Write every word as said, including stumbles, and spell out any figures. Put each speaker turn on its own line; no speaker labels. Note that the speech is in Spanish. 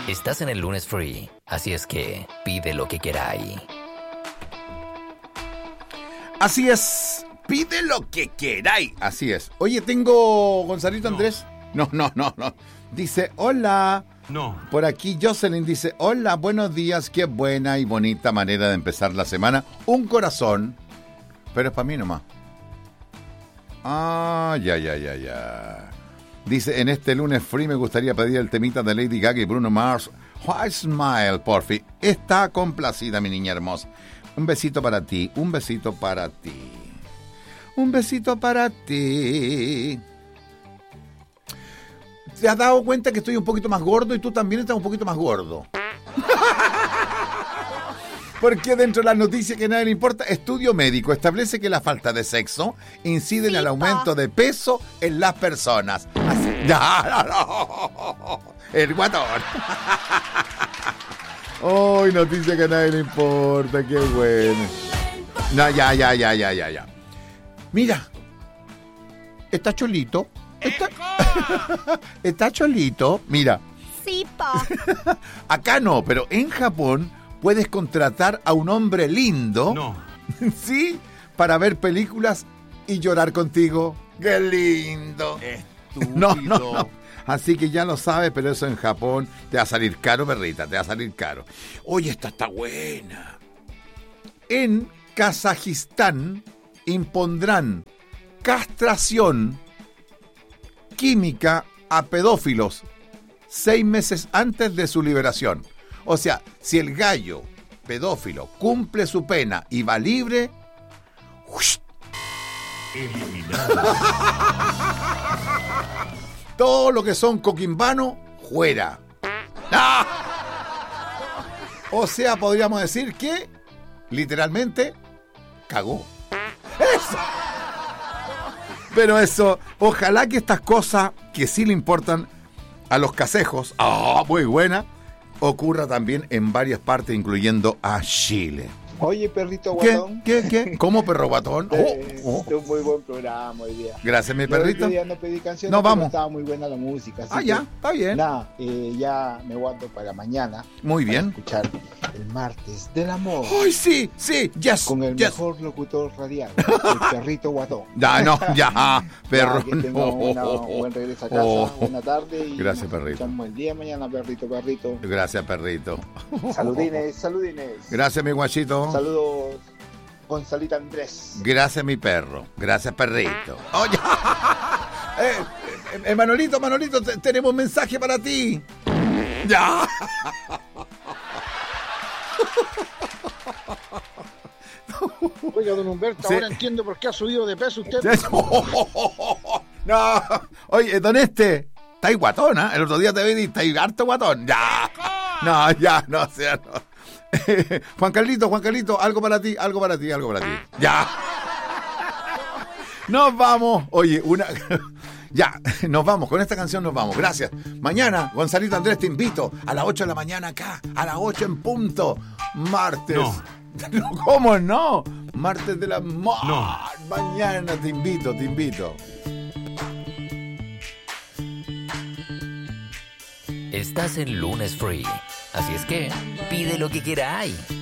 Estás en el lunes free, así es que pide lo que queráis.
Así es, pide lo que queráis. Así es. Oye, tengo Gonzalito
No.
Andrés. No, no, no, no. Dice, hola.
No.
Por aquí Jocelyn dice, hola, buenos días, qué buena y bonita manera de empezar la semana. Un corazón, pero es para mí nomás. Ah, ya, ya, ya, ya. Dice, en este lunes free me gustaría pedir el temita de Lady Gaga y Bruno Mars. Why Smile, porfi. Está complacida, mi niña hermosa. Un besito para ti, un besito para ti. Un besito para ti. ¿Te has dado cuenta que estoy un poquito más gordo y tú también estás un poquito más gordo? Porque dentro de las noticias que a nadie le importa, estudio médico establece que la falta de sexo incide en el aumento de peso en las personas. Así, no, no, no. El guatón. Ay, noticia que a nadie le importa, qué bueno. No, ya, ya, ya, ya, ya, ya. Mira, está cholito. Está, está cholito. Mira.
Sí, pa.
Acá no, pero en Japón puedes contratar a un hombre lindo,
No.
¿sí? Para ver películas y llorar contigo. ¡Qué lindo!
Estúpido.
No, no, no. Así que ya lo sabes, pero eso en Japón te va a salir caro, perrita, te va a salir caro. Oye, esta está buena. En Kazajistán impondrán castración química a pedófilos seis meses antes de su liberación. O sea, si el gallo pedófilo cumple su pena y va libre, ¡ush!
Eliminado.
Todo lo que son coquimbanos, fuera. ¡Ah! O sea, podríamos decir que, literalmente, cagó. ¡Eso! Pero eso, ojalá que estas cosas que sí le importan a los casejos, ¡ah, muy buena!, ocurra también en varias partes, incluyendo a Chile.
Oye, perrito
¿Qué?
guatón.
¿Qué? ¿Qué? ¿Cómo, perro guatón?
Eh,
Oh, oh.
de un muy buen programa hoy día.
Gracias, mi
Yo el
perrito.
otro día no pedí canciones,
No,
pero
vamos.
estaba muy buena la música. Así
Ah,
que,
ya, está bien.
Nada, eh, ya me guardo para mañana.
Muy bien.
Para escuchar el martes del amor.
¡Ay, sí! Sí, yes,
Con el
yes.
mejor locutor radial, el perrito guatón.
Ya, no, ya, perro.
Ya, que tenga
no.
una, un buen regreso a casa,
Oh.
buena tarde. Y
Gracias,
nos
perrito.
escuchamos el día de mañana, perrito, perrito.
Gracias, perrito.
Saludines, saludines.
Gracias, mi guachito.
Saludos, Gonzalito Andrés.
Gracias, mi perro. Gracias, perrito. Oye, eh, eh, eh, Manolito, Manolito, te- tenemos un mensaje para ti. Ya.
Oiga, don Humberto,
Sí.
ahora entiendo por qué ha subido de peso usted.
No. Oye, don este, estáis guatona. El otro día te vi y estáis harto guatón. Ya. No, ya, no, o sea, no. Juan Carlito, Juan Carlito, algo para ti, algo para ti, algo para ti. Ya. Nos vamos. Oye, una... Ya, nos vamos. Con esta canción nos vamos. Gracias. Mañana, Gonzalito Andrés, te invito a las ocho de la mañana acá, a las ocho en punto. Martes.
No.
No, ¿cómo no? Martes de la...
No.
Mañana te invito, te invito.
Estás en lunes free, así es que pide lo que queráis.